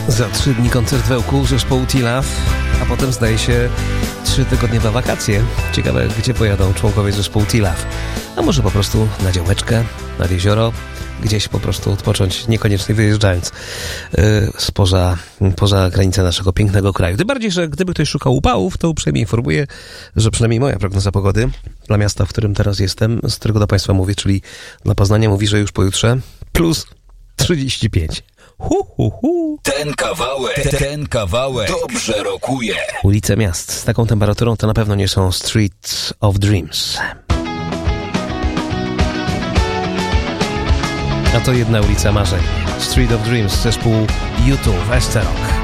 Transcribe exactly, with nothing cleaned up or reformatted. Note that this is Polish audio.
Za trzy dni koncert w Ełku zespołu T-Love, a potem zdaje się trzy tygodniowe wakacje. Ciekawe, gdzie pojadą członkowie zespołu T-Love. A może po prostu na działeczkę, nad jezioro, gdzieś po prostu odpocząć, niekoniecznie wyjeżdżając yy, spoza poza granicę naszego pięknego kraju. Tym bardziej, że gdyby ktoś szukał upałów, to uprzejmie informuję, że przynajmniej moja prognoza pogody dla miasta, w którym teraz jestem, z którego do Państwa mówię, czyli dla Poznania, mówi, że już pojutrze plus trzydzieści pięć. Hu, hu, hu. Ten kawałek, ten kawałek dobrze rokuje. Ulice miast z taką temperaturą to na pewno nie są Street of Dreams. A to jedna ulica marzeń. Street of Dreams, zespół YouTube, Westerok.